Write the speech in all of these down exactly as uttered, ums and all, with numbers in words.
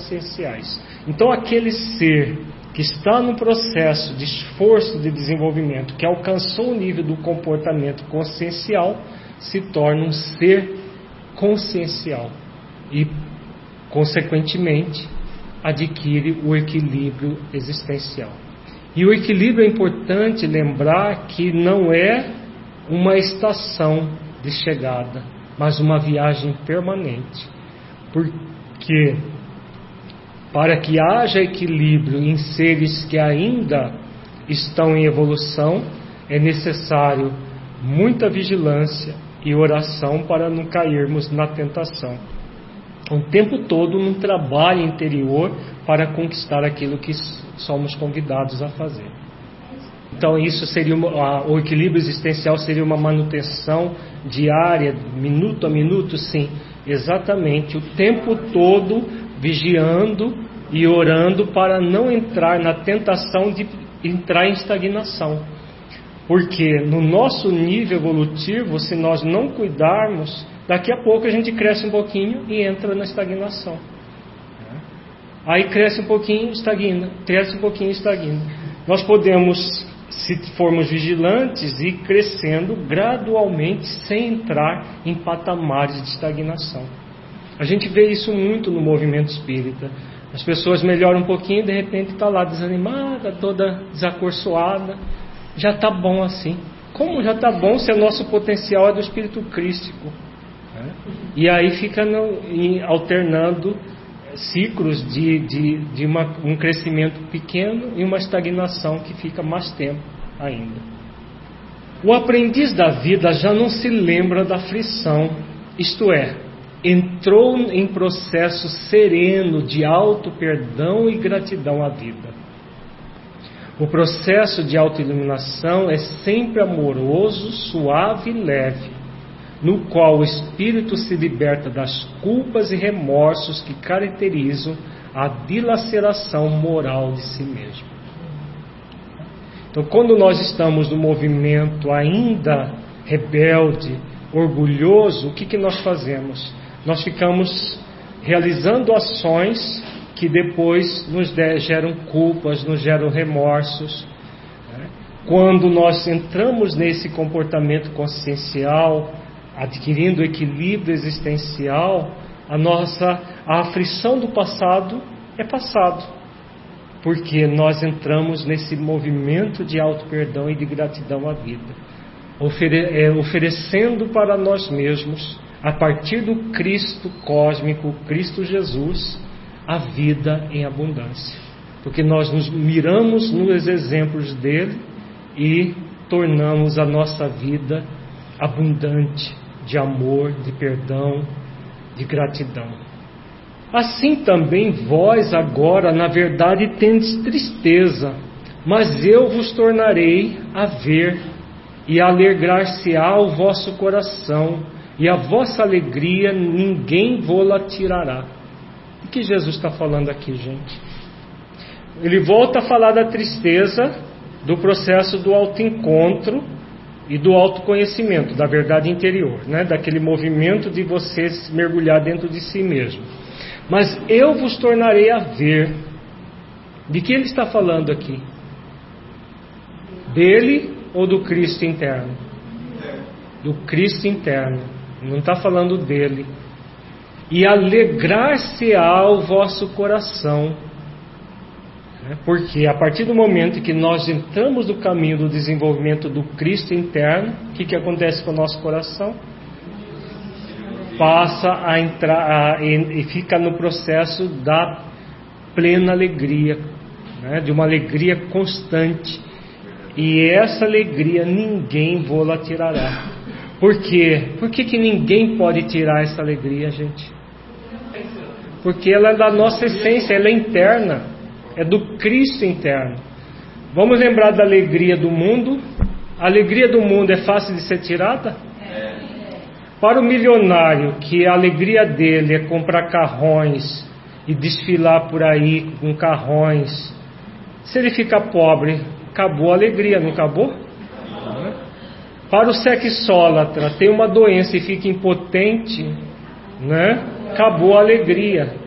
conscienciais. Então aquele ser que está no processo de esforço de desenvolvimento, que alcançou o nível do comportamento consciencial, se torna um ser consciencial e, consequentemente, adquire o equilíbrio existencial. E o equilíbrio é importante lembrar que não é uma estação de chegada, mas uma viagem permanente. Porque para que haja equilíbrio em seres que ainda estão em evolução, é necessário muita vigilância e oração para não cairmos na tentação. O tempo todo num trabalho interior para conquistar aquilo que somos convidados a fazer. Então isso seria uma, o equilíbrio existencial seria uma manutenção diária, minuto a minuto, sim, exatamente, o tempo todo vigiando e orando para não entrar na tentação de entrar em estagnação. Porque no nosso nível evolutivo, se nós não cuidarmos, daqui a pouco a gente cresce um pouquinho e entra na estagnação. Aí cresce um pouquinho, estagna, cresce um pouquinho, estagna. Nós podemos, se formos vigilantes, ir crescendo gradualmente sem entrar em patamares de estagnação. A gente vê isso muito no movimento espírita. As pessoas melhoram um pouquinho, de repente está lá desanimada, toda desacorçoada. Já está bom assim. Como já está bom se o nosso potencial é do espírito crístico? Né? E aí fica no, em, alternando ciclos de, de, de uma, um crescimento pequeno e uma estagnação que fica mais tempo ainda. O aprendiz da vida já não se lembra da aflição, isto é, entrou em processo sereno de auto-perdão e gratidão à vida. O processo de autoiluminação é sempre amoroso, suave e leve, no qual o espírito se liberta das culpas e remorsos que caracterizam a dilaceração moral de si mesmo. Então, quando nós estamos no movimento ainda rebelde, orgulhoso, o que, que nós fazemos? Nós ficamos realizando ações que depois nos geram culpas, nos geram remorsos. Quando nós entramos nesse comportamento consciencial, adquirindo equilíbrio existencial, a nossa a aflição do passado é passado, porque nós entramos nesse movimento de auto-perdão e de gratidão à vida, ofere, é, oferecendo para nós mesmos, a partir do Cristo cósmico, Cristo Jesus, a vida em abundância, porque nós nos miramos nos exemplos dele e tornamos a nossa vida abundante de amor, de perdão, de gratidão. Assim também vós agora, na verdade, tendes tristeza, mas eu vos tornarei a ver, e alegrar-se-á o vosso coração, e a vossa alegria ninguém vô-la tirará. O que Jesus está falando aqui, gente? Ele volta a falar da tristeza, do processo do autoencontro e do autoconhecimento, da verdade interior, né? Daquele movimento de você se mergulhar dentro de si mesmo. Mas eu vos tornarei a ver. De que ele está falando aqui? Dele ou do Cristo interno? Do Cristo interno. Não está falando dele. E alegrar-se-á o vosso coração. Porque a partir do momento que nós entramos no caminho do desenvolvimento do Cristo interno, o que, que acontece com o nosso coração? Passa a entrar a, e, e fica no processo da plena alegria, né? De uma alegria constante. E essa alegria ninguém vô-la tirará. Por quê? Por que, que ninguém pode tirar essa alegria, gente? Porque ela é da nossa essência, ela é interna. É do Cristo interno. Vamos lembrar da alegria do mundo? A alegria do mundo é fácil de ser tirada? É. Para o milionário, que a alegria dele é comprar carrões e desfilar por aí com carrões, se ele ficar pobre, acabou a alegria, não acabou? Não. Para o sexólatra, tem uma doença e fica impotente, né? Acabou a alegria.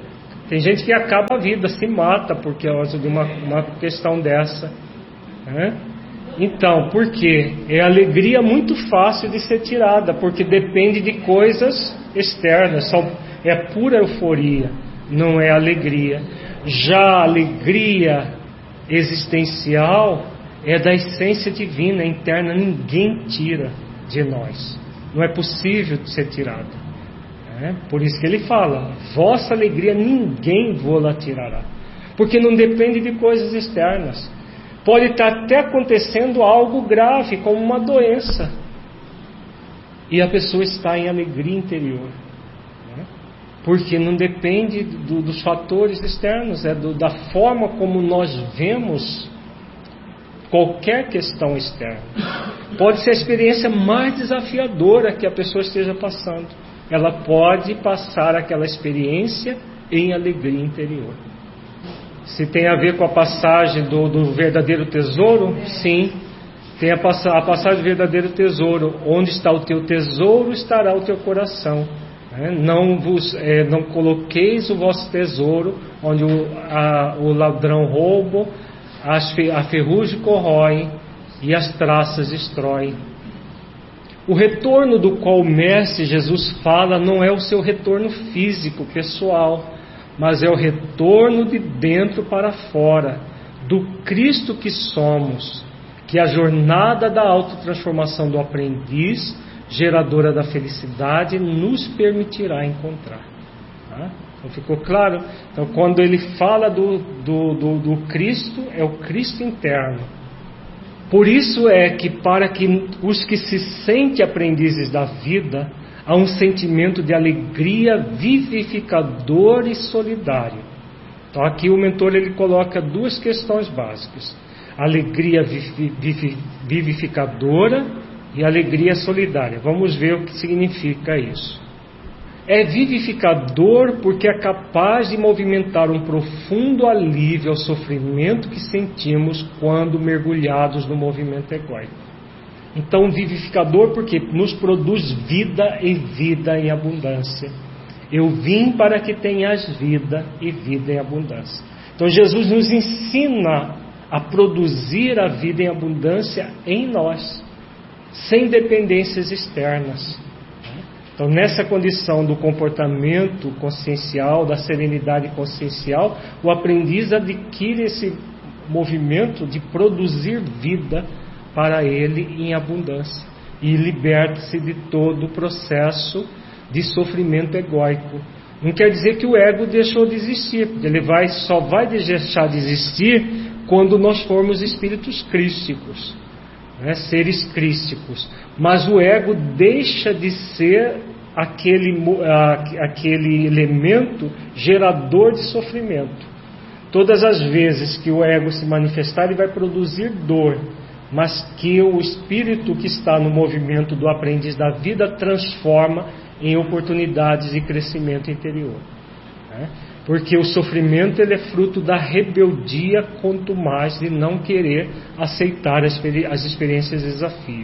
Tem gente que acaba a vida, se mata por causa de uma, uma questão dessa, né? Então, por quê? É alegria muito fácil de ser tirada, porque depende de coisas externas, são, é pura euforia, não é alegria. Já a alegria existencial é da essência divina, interna, ninguém tira de nós, não é possível de ser tirada, né? Por isso que ele fala, vossa alegria ninguém vou-la tirará, porque não depende de coisas externas. Pode estar até acontecendo algo grave, como uma doença, e a pessoa está em alegria interior, né? Porque não depende do, dos fatores externos, é do, da forma como nós vemos qualquer questão externa. Pode ser a experiência mais desafiadora que a pessoa esteja passando, ela pode passar aquela experiência em alegria interior. Se tem a ver com a passagem do, do verdadeiro tesouro, sim, tem a, pass- a passagem do verdadeiro tesouro. Onde está o teu tesouro, estará o teu coração, né? Não vos, é, não coloqueis o vosso tesouro onde o, a, o ladrão rouba, as, a ferrugem corrói e as traças destroem. O retorno do qual o Mestre Jesus fala não é o seu retorno físico, pessoal, mas é o retorno de dentro para fora, do Cristo que somos, que a jornada da autotransformação do aprendiz, geradora da felicidade, nos permitirá encontrar. Tá? Então ficou claro? Então quando ele fala do, do, do, do Cristo, é o Cristo interno. Por isso é que para que os que se sentem aprendizes da vida, há um sentimento de alegria vivificador e solidário. Então aqui o mentor ele coloca duas questões básicas: alegria vivificadora e alegria solidária. Vamos ver o que significa isso. É vivificador porque é capaz de movimentar um profundo alívio ao sofrimento que sentimos quando mergulhados no movimento egóico. Então, vivificador porque nos produz vida e vida em abundância. Eu vim para que tenhas vida e vida em abundância. Então, Jesus nos ensina a produzir a vida em abundância em nós, sem dependências externas. Então, nessa condição do comportamento consciencial, da serenidade consciencial, o aprendiz adquire esse movimento de produzir vida para ele em abundância e liberta-se de todo o processo de sofrimento egóico. Não quer dizer que o ego deixou de existir, porque ele vai, só vai deixar de existir quando nós formos espíritos crísticos, né, seres crísticos. Mas o ego deixa de ser aquele, aquele elemento gerador de sofrimento. Todas as vezes que o ego se manifestar, ele vai produzir dor, mas que o espírito que está no movimento do aprendiz da vida transforma em oportunidades de crescimento interior, né? Porque o sofrimento ele é fruto da rebeldia, quanto mais de não querer aceitar as experiências de desafio.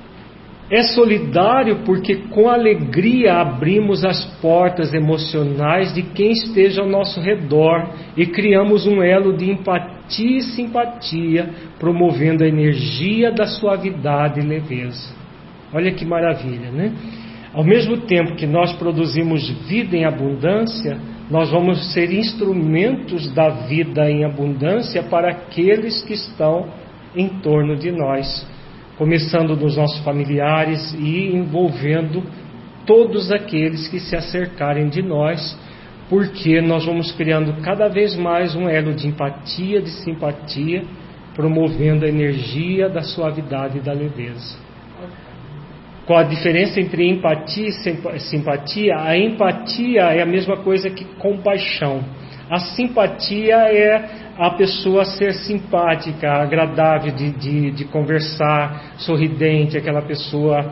É solidário porque com alegria abrimos as portas emocionais de quem esteja ao nosso redor e criamos um elo de empatia e simpatia, promovendo a energia da suavidade e leveza. Olha que maravilha, né? Ao mesmo tempo que nós produzimos vida em abundância, nós vamos ser instrumentos da vida em abundância para aqueles que estão em torno de nós, começando nos nossos familiares e envolvendo todos aqueles que se acercarem de nós, porque nós vamos criando cada vez mais um elo de empatia, de simpatia, promovendo a energia da suavidade e da leveza. Qual a diferença entre empatia e simpatia? A empatia é a mesma coisa que compaixão. A simpatia é a pessoa ser simpática, agradável de, de, de conversar, sorridente, aquela pessoa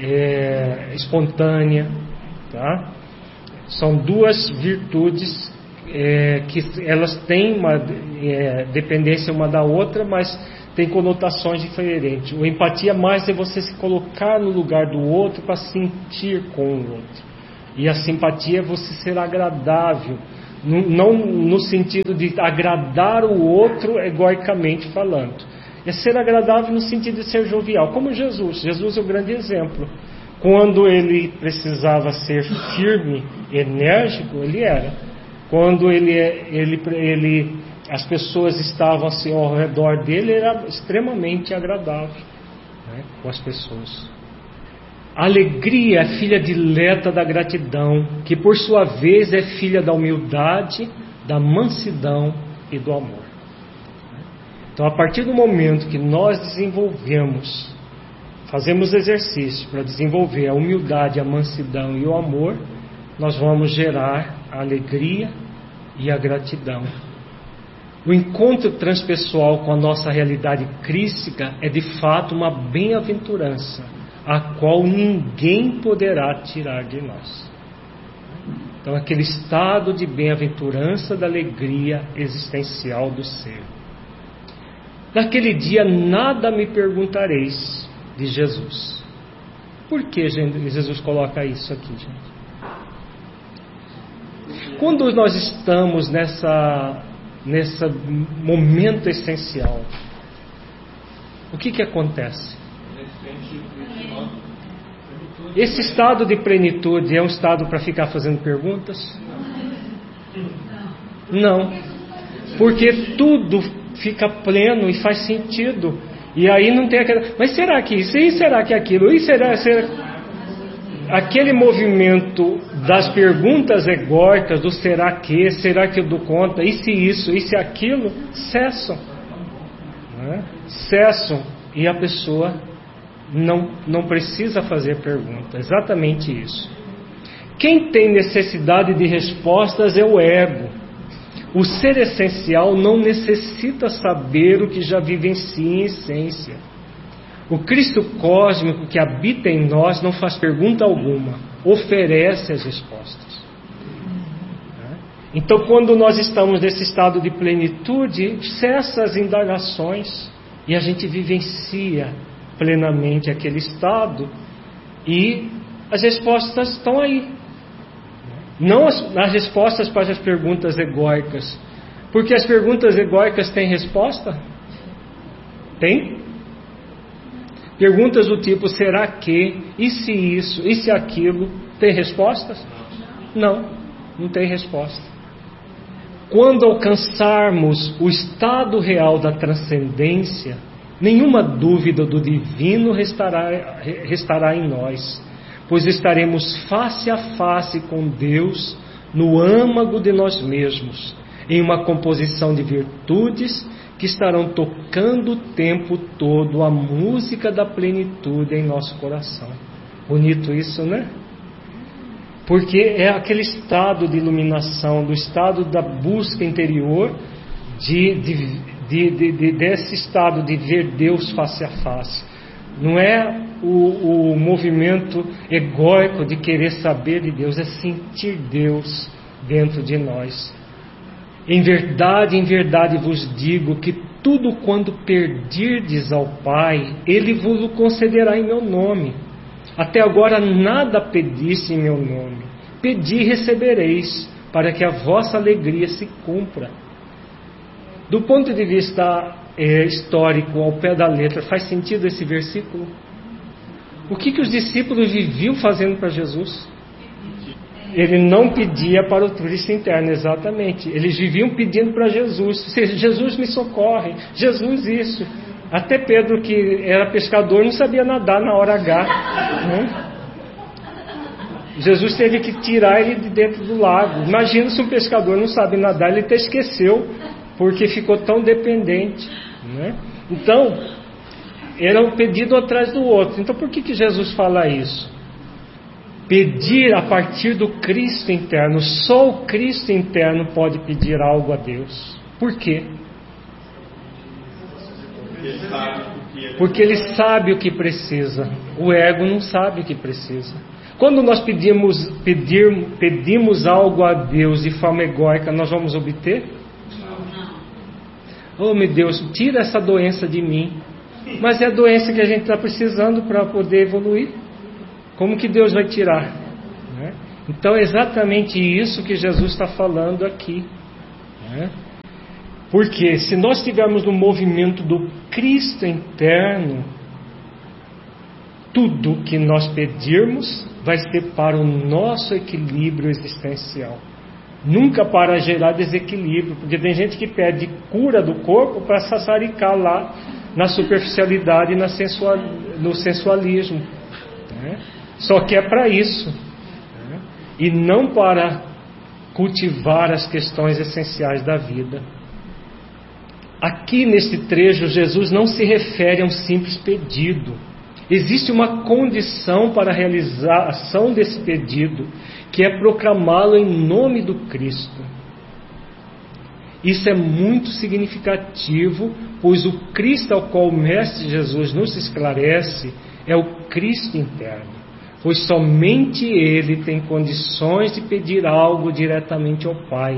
é, espontânea. Tá? São duas virtudes é, que elas têm uma é, dependência uma da outra, mas tem conotações diferentes. O empatia mais é você se colocar no lugar do outro para sentir com o outro. E a simpatia é você ser agradável, não no sentido de agradar o outro egoicamente falando. É ser agradável no sentido de ser jovial, como Jesus. Jesus é o grande exemplo. Quando ele precisava ser firme, enérgico, ele era. Quando ele, ele, ele, as pessoas estavam assim, ao redor dele, ele era extremamente agradável, né, com as pessoas. A alegria é filha dileta da gratidão, que por sua vez é filha da humildade, da mansidão e do amor. Então, a partir do momento que nós desenvolvemos, fazemos exercício para desenvolver a humildade, a mansidão e o amor, nós vamos gerar a alegria e a gratidão. O encontro transpessoal com a nossa realidade crística é de fato uma bem-aventurança, a qual ninguém poderá tirar de nós. Então, aquele estado de bem-aventurança da alegria existencial do ser. Naquele dia nada me perguntareis, de Jesus. Por que Jesus coloca isso aqui, gente? Quando nós estamos nessa, nesse momento essencial, o que que acontece? Esse estado de plenitude é um estado para ficar fazendo perguntas? Não. Porque tudo fica pleno e faz sentido. E aí não tem aquela... Mas será que isso? E será que aquilo? E será, será... Aquele movimento das perguntas egóicas, do será que, será que eu dou conta, e se isso, e se aquilo, cessam. Né? Cessam. E a pessoa não, não precisa fazer pergunta. Exatamente isso. Quem tem necessidade de respostas é o ego. O ser essencial não necessita saber o que já vivencia em essência. O Cristo cósmico que habita em nós não faz pergunta alguma, oferece as respostas. Então, quando nós estamos nesse estado de plenitude, cessa as indagações e a gente vivencia plenamente aquele estado e as respostas estão aí. Não as, as respostas para as perguntas egóicas. Porque as perguntas egóicas têm resposta? Tem? Perguntas do tipo, será que, e se isso, e se aquilo, tem respostas? Não, não tem resposta. Quando alcançarmos o estado real da transcendência, nenhuma dúvida do divino restará, restará em nós, pois estaremos face a face com Deus no âmago de nós mesmos, em uma composição de virtudes que estarão tocando o tempo todo a música da plenitude em nosso coração. Bonito isso, né? Porque é aquele estado de iluminação, do estado da busca interior, de, de, de, de, de, desse estado de ver Deus face a face. Não é o, o movimento egóico de querer saber de Deus, é sentir Deus dentro de nós. Em verdade, em verdade vos digo que tudo quando perdirdes ao Pai, Ele vos concederá em meu nome. Até agora nada pediste em meu nome. Pedi e recebereis, para que a vossa alegria se cumpra. Do ponto de vista é, histórico, ao pé da letra, faz sentido esse versículo? O que, que os discípulos viviam fazendo para Jesus? Ele não pedia para o Cristo interno, exatamente. Eles viviam pedindo para Jesus. Jesus me socorre, Jesus isso. Até Pedro, que era pescador, não sabia nadar na hora H. Né? Jesus teve que tirar ele de dentro do lago. Imagina se um pescador não sabe nadar, ele até esqueceu, porque ficou tão dependente. Né? Então, era um pedido atrás do outro. Então, por que, que Jesus fala isso? Pedir a partir do Cristo interno. Só o Cristo interno pode pedir algo a Deus. Por quê? Porque ele sabe o que precisa. O ego não sabe o que precisa. Quando nós pedimos, pedir, pedimos algo a Deus de forma egóica, nós vamos obter? Oh, meu Deus, tira essa doença de mim. Mas é a doença que a gente está precisando para poder evoluir. Como que Deus vai tirar? Né? Então é exatamente isso que Jesus está falando aqui, né? Porque se nós estivermos no movimento do Cristo interno, tudo que nós pedirmos vai ser para o nosso equilíbrio existencial, nunca para gerar desequilíbrio, porque tem gente que pede cura do corpo para sassaricar lá na superficialidade e na sensual, no sensualismo, né? Só que é para isso, né? E não para cultivar as questões essenciais da vida. Aqui neste trecho, Jesus não se refere a um simples pedido. Existe uma condição para a realização desse pedido, que é proclamá-lo em nome do Cristo. Isso é muito significativo, pois o Cristo ao qual o Mestre Jesus nos esclarece é o Cristo interno, pois somente Ele tem condições de pedir algo diretamente ao Pai.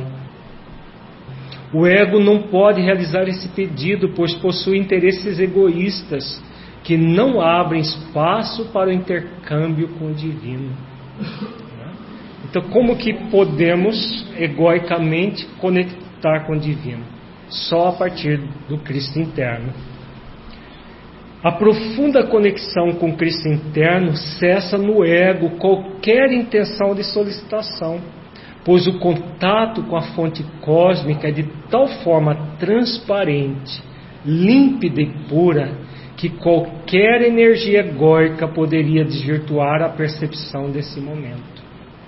O ego não pode realizar esse pedido, pois possui interesses egoístas que não abrem espaço para o intercâmbio com o divino. Então, como que podemos egoicamente conectar com o divino? Só a partir do Cristo interno. A profunda conexão com o Cristo interno cessa no ego qualquer intenção de solicitação, pois o contato com a fonte cósmica é de tal forma transparente, límpida e pura, que qualquer energia egóica poderia desvirtuar a percepção desse momento.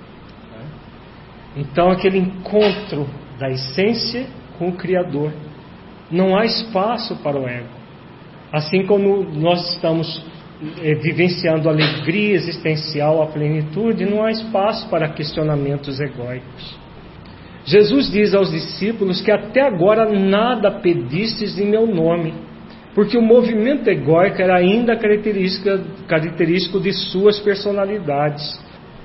Então, aquele encontro da essência com o Criador, não há espaço para o ego. Assim como nós estamos é, vivenciando a alegria existencial, a plenitude, não há espaço para questionamentos egóicos. Jesus diz aos discípulos que até agora nada pedistes em meu nome, porque o movimento egóico era ainda característica, característico de suas personalidades.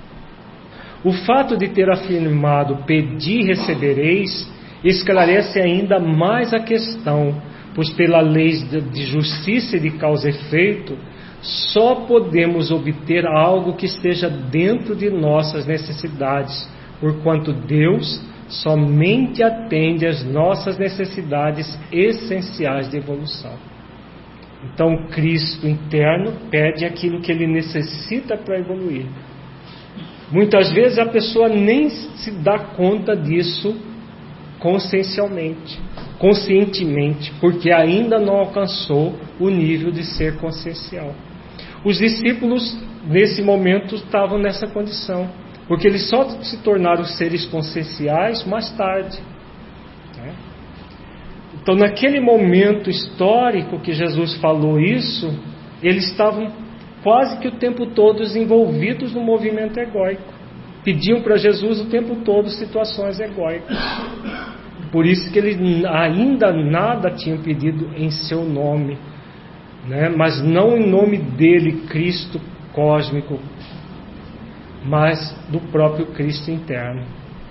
O fato de ter afirmado pedi e recebereis esclarece ainda mais a questão, pois pela lei de justiça e de causa e efeito, só podemos obter algo que esteja dentro de nossas necessidades, porquanto Deus somente atende às nossas necessidades essenciais de evolução. Então, o Cristo interno pede aquilo que ele necessita para evoluir. Muitas vezes a pessoa nem se dá conta disso consciencialmente, conscientemente, porque ainda não alcançou o nível de ser consciencial. Os discípulos, nesse momento, estavam nessa condição, porque eles só se tornaram seres conscienciais mais tarde. Né? Então, naquele momento histórico que Jesus falou isso, eles estavam quase que o tempo todo envolvidos no movimento egóico. Pediam para Jesus o tempo todo situações egóicas. Por isso que eles ainda nada tinham pedido em seu nome, né? Mas não em nome dele, Cristo cósmico, mas do próprio Cristo interno.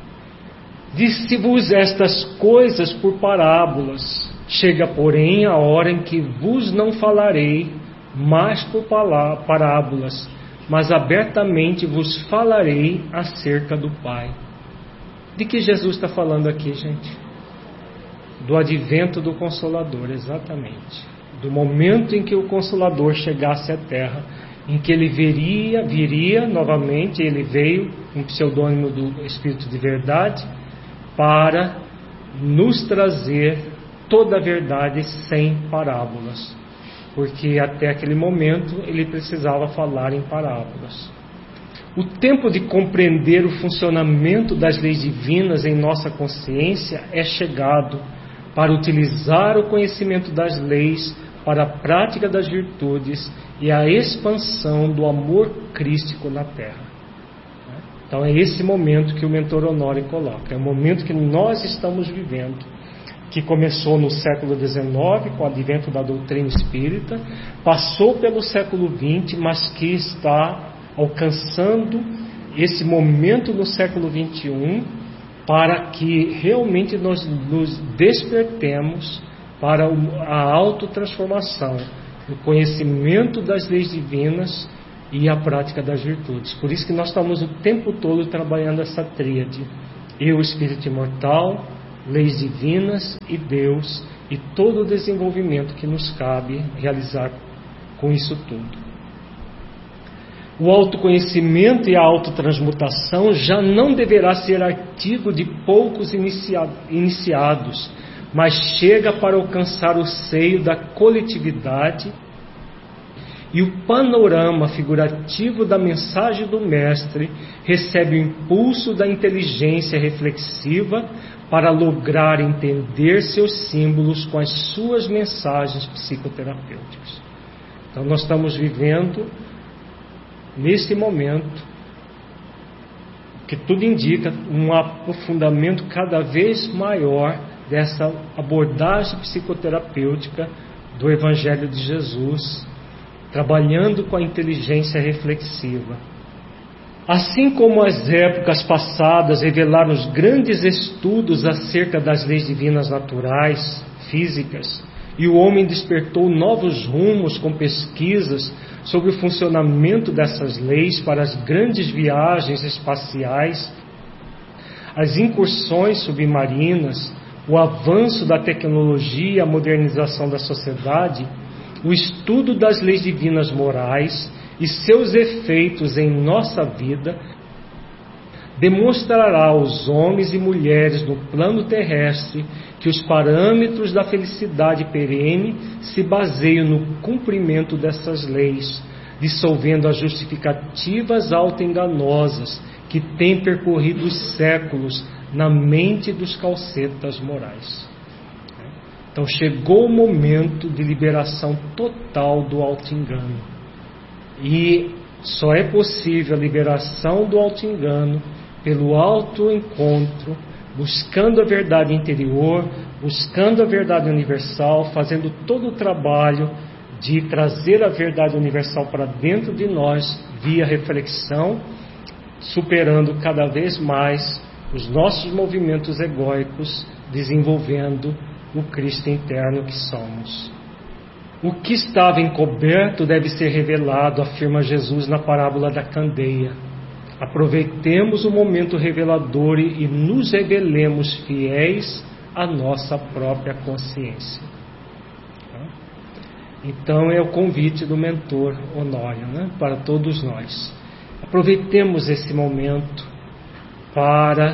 Disse-vos estas coisas por parábolas, chega porém a hora em que vos não falarei mais por parábolas, mas abertamente vos falarei acerca do Pai. De que Jesus está falando aqui, gente? Do advento do Consolador, exatamente. Do momento em que o Consolador chegasse à Terra, em que ele viria, viria novamente, ele veio, um pseudônimo do Espírito de Verdade, para nos trazer toda a verdade sem parábolas. Porque até aquele momento ele precisava falar em parábolas. O tempo de compreender o funcionamento das leis divinas em nossa consciência é chegado para utilizar o conhecimento das leis para a prática das virtudes e a expansão do amor crístico na Terra. Então é esse momento que o mentor Honório coloca, é o momento que nós estamos vivendo, que começou no século dezenove, com o advento da doutrina espírita, passou pelo século vinte, mas que está alcançando esse momento no século vinte e um, para que realmente nós nos despertemos para a autotransformação, o conhecimento das leis divinas e a prática das virtudes. Por isso que nós estamos o tempo todo trabalhando essa tríade: eu, espírito imortal, leis divinas e Deus, e todo o desenvolvimento que nos cabe realizar com isso tudo. O autoconhecimento e a autotransmutação já não deverá ser artigo de poucos iniciados, mas chega para alcançar o seio da coletividade, e o panorama figurativo da mensagem do Mestre recebe o impulso da inteligência reflexiva para lograr entender seus símbolos com as suas mensagens psicoterapêuticas. Então nós estamos vivendo nesse momento, que tudo indica um aprofundamento cada vez maior dessa abordagem psicoterapêutica do Evangelho de Jesus, trabalhando com a inteligência reflexiva. Assim como as épocas passadas revelaram os grandes estudos acerca das leis divinas naturais, físicas, e o homem despertou novos rumos com pesquisas sobre o funcionamento dessas leis para as grandes viagens espaciais, as incursões submarinas, o avanço da tecnologia e a modernização da sociedade, o estudo das leis divinas morais e seus efeitos em nossa vida demonstrará aos homens e mulheres no plano terrestre que os parâmetros da felicidade perene se baseiam no cumprimento dessas leis, dissolvendo as justificativas autoenganosas que têm percorrido os séculos na mente dos calcetas morais. Então chegou o momento de liberação total do auto-engano. E só é possível a liberação do auto-engano pelo auto-encontro, buscando a verdade interior, buscando a verdade universal, fazendo todo o trabalho de trazer a verdade universal para dentro de nós, via reflexão, superando cada vez mais os nossos movimentos egóicos, desenvolvendo o Cristo interno que somos. O que estava encoberto deve ser revelado, afirma Jesus na parábola da candeia. Aproveitemos o momento revelador e nos revelemos fiéis à nossa própria consciência. Então é o convite do mentor Honório, né, para todos nós. Aproveitemos esse momento para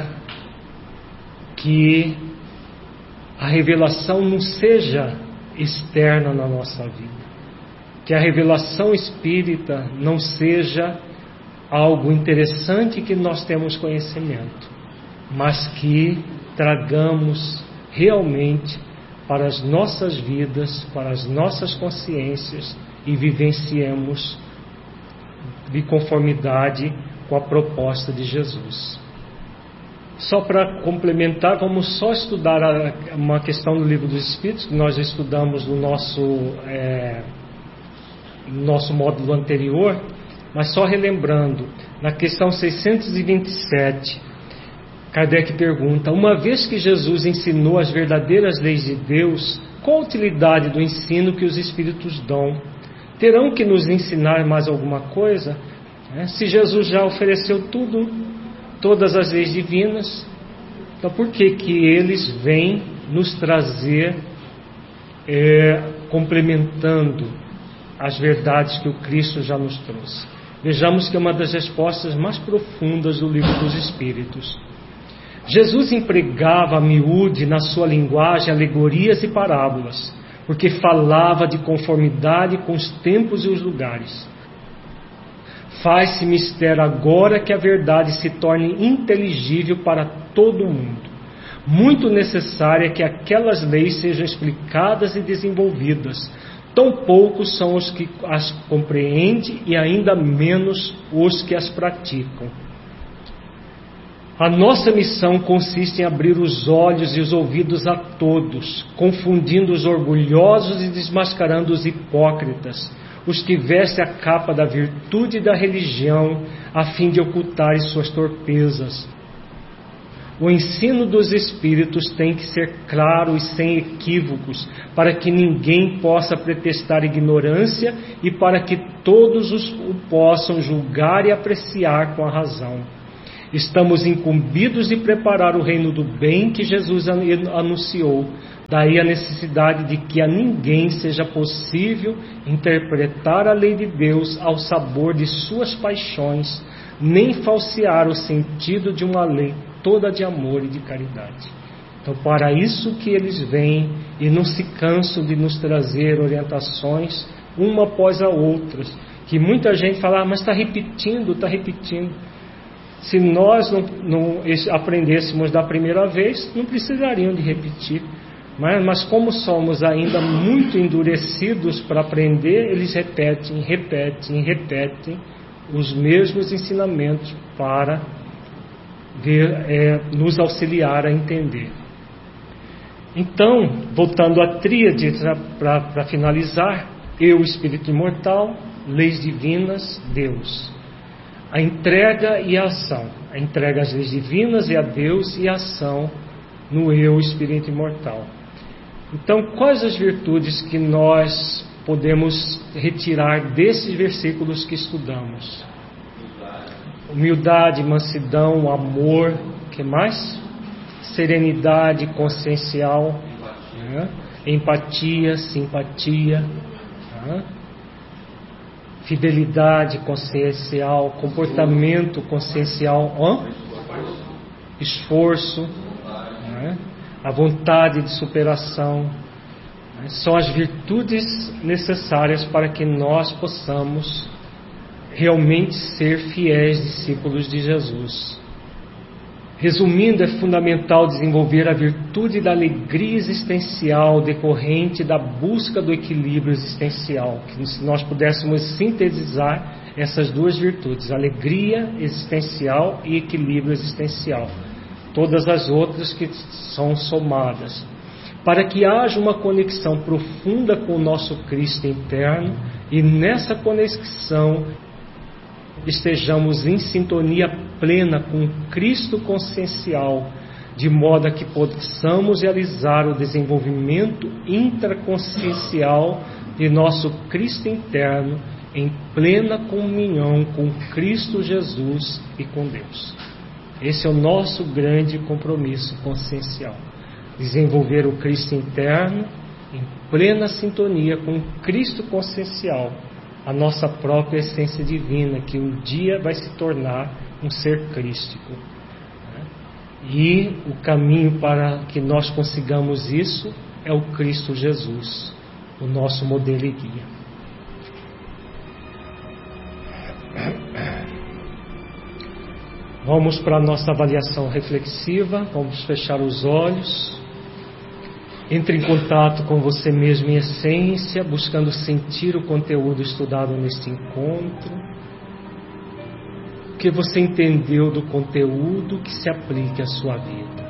que a revelação não seja externa na nossa vida, que a revelação espírita não seja algo interessante que nós temos conhecimento, mas que tragamos realmente para as nossas vidas, para as nossas consciências e vivenciemos de conformidade com a proposta de Jesus. Só para complementar, vamos só estudar a, uma questão do Livro dos Espíritos, que nós estudamos no nosso, é, no nosso módulo anterior, mas só relembrando, na questão seiscentos e vinte e sete, Kardec pergunta: uma vez que Jesus ensinou as verdadeiras leis de Deus, qual a utilidade do ensino que os Espíritos dão? Terão que nos ensinar mais alguma coisa? É, se Jesus já ofereceu tudo, todas as leis divinas, então por que que eles vêm nos trazer, é, complementando as verdades que o Cristo já nos trouxe? Vejamos que é uma das respostas mais profundas do Livro dos Espíritos. Jesus empregava a miúde na sua linguagem alegorias e parábolas, porque falava de conformidade com os tempos e os lugares. Faz-se mistério agora que a verdade se torne inteligível para todo mundo. Muito necessário é que aquelas leis sejam explicadas e desenvolvidas. Tão poucos são os que as compreendem e ainda menos os que as praticam. A nossa missão consiste em abrir os olhos e os ouvidos a todos, confundindo os orgulhosos e desmascarando os hipócritas, os que vestem a capa da virtude e da religião, a fim de ocultarem suas torpezas. O ensino dos Espíritos tem que ser claro e sem equívocos, para que ninguém possa pretextar ignorância e para que todos os, o possam julgar e apreciar com a razão. Estamos incumbidos de preparar o reino do bem que Jesus anunciou. Daí a necessidade de que a ninguém seja possível interpretar a lei de Deus ao sabor de suas paixões, nem falsear o sentido de uma lei toda de amor e de caridade. Então, para isso que eles vêm e não se cansam de nos trazer orientações uma após a outra, que muita gente fala, ah, mas está repetindo, está repetindo. Se nós não, não aprendêssemos da primeira vez, não precisariam de repetir. Mas, mas como somos ainda muito endurecidos para aprender, eles repetem, repetem, repetem os mesmos ensinamentos para ver, é, nos auxiliar a entender. Então, voltando à tríade para finalizar, eu, Espírito Imortal, leis divinas, Deus. A entrega e a ação. A entrega às leis divinas e a Deus, e a ação no eu, Espírito Imortal. Então, quais as virtudes que nós podemos retirar desses versículos que estudamos? Humildade, mansidão, amor, que mais? Serenidade consciencial, né? Empatia, simpatia, né? Fidelidade consciencial, comportamento consciencial, ó? Esforço, né? A vontade de superação, né? São as virtudes necessárias para que nós possamos realmente ser fiéis discípulos de Jesus. Resumindo, é fundamental desenvolver a virtude da alegria existencial decorrente da busca do equilíbrio existencial. Que se nós pudéssemos sintetizar essas duas virtudes, alegria existencial e equilíbrio existencial. Todas as outras que são somadas. Para que haja uma conexão profunda com o nosso Cristo interno e nessa conexão estejamos em sintonia plena com o Cristo consciencial, de modo a que possamos realizar o desenvolvimento intraconsciencial de nosso Cristo interno em plena comunhão com Cristo Jesus e com Deus. Esse é o nosso grande compromisso consciencial. Desenvolver o Cristo interno em plena sintonia com o Cristo consciencial, a nossa própria essência divina, que um dia vai se tornar um ser crístico. E o caminho para que nós consigamos isso é o Cristo Jesus, o nosso modelo e guia. Vamos para a nossa avaliação reflexiva, vamos fechar os olhos. Entre em contato com você mesmo em essência, buscando sentir o conteúdo estudado neste encontro. O que você entendeu do conteúdo que se aplique à sua vida.